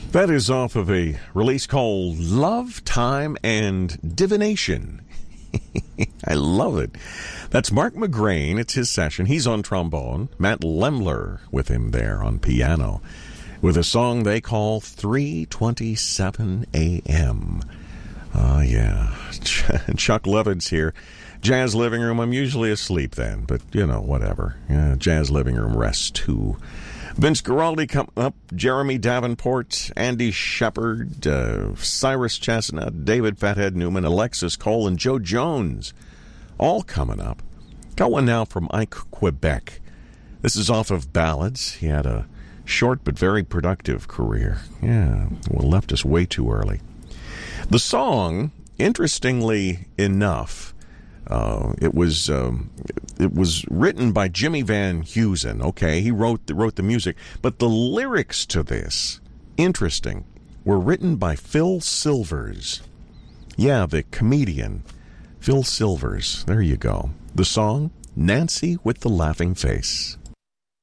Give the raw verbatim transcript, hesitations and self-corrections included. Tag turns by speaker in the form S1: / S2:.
S1: That is off of a release called Love, Time, and Divination. I love it. That's Mark McGrain. It's his session. He's on trombone. Matt Lemler with him there on piano with a song they call three twenty-seven a.m. Oh, uh, yeah. Chuck Levitt's here. Jazz Living Room. I'm usually asleep then, but, you know, whatever. Yeah, Jazz Living Room rests, too. Vince Guaraldi coming up, Jeremy Davenport, Andy Shepard, uh, Cyrus Chestnut, David Fathead Newman, Alexis Cole, and Joe Jones, all coming up. Got one now from Ike Quebec. This is off of Ballads. He had a short but very productive career. Yeah, well, left us way too early. The song, interestingly enough, Uh, it was um, it was written by Jimmy Van Heusen. Okay, he wrote the, wrote the music, but the lyrics to this, interesting, were written by Phil Silvers. Yeah, the comedian Phil Silvers. There you go. The song, Nancy with the Laughing Face.